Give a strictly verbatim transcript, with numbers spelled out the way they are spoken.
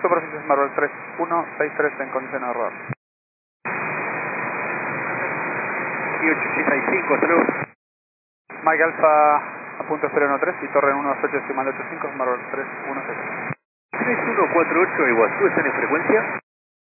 Superficie Smart tres uno seis tres en condición de error. Y ocho seis cinco, hasta luego. Mike Alpha a punto cero uno tres y torre uno dos ocho decimal ocho cinco, Smart tres uno seis. tres uno cuatro ocho Iguazú, ¿están en frecuencia?